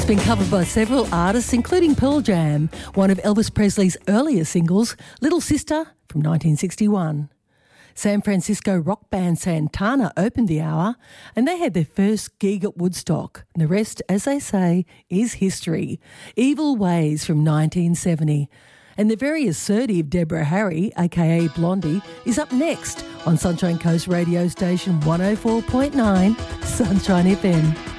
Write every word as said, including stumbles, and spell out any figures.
been covered by several artists, including Pearl Jam, one of Elvis Presley's earlier singles, Little Sister from nineteen sixty-one. San Francisco rock band Santana opened the hour and they had their first gig at Woodstock. And the rest, as they say, is history. Evil Ways from nineteen seventy. And the very assertive Deborah Harry, aka Blondie, is up next on Sunshine Coast radio station one oh four point nine Sunshine F M.